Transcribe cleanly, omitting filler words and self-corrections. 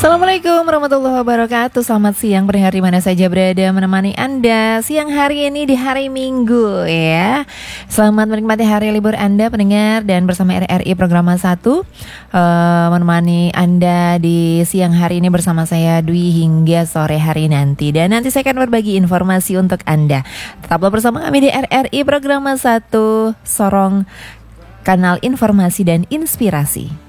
Assalamualaikum warahmatullahi wabarakatuh. Selamat siang, pendengar di mana saja berada, menemani Anda siang hari ini di hari Minggu ya. Selamat menikmati hari libur Anda pendengar, dan bersama RRI Programa 1 menemani Anda di siang hari ini bersama saya Dwi hingga sore hari nanti. Dan nanti saya akan berbagi informasi untuk Anda. Tetaplah bersama kami di RRI Programa 1, Sorong Kanal Informasi dan Inspirasi.